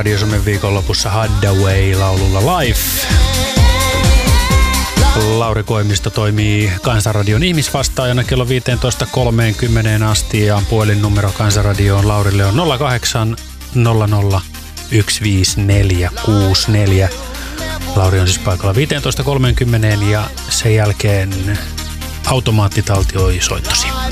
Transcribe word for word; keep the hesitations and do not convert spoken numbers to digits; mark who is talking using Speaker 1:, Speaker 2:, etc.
Speaker 1: Radio Suomen viikonlopussa Haddaway-laululla Life. Lauri Koivisto toimii Kansanradion ihmisvastaajana kello viisitoista kolmekymmentä asti ja puhelinnumero Kansanradioon Laurille on nolla kahdeksan nolla nolla yksi viisi neljä kuusi neljä. Lauri on siis paikalla viisitoista kolmekymmentä ja sen jälkeen automaattitaltioi soittosi.